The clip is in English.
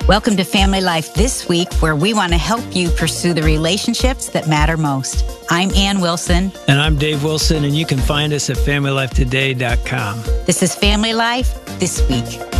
Welcome to Family Life This Week, where we want to help you pursue the relationships that matter most. I'm Ann Wilson. And I'm Dave Wilson, and you can find us at FamilyLifeToday.com. This is Family Life This Week.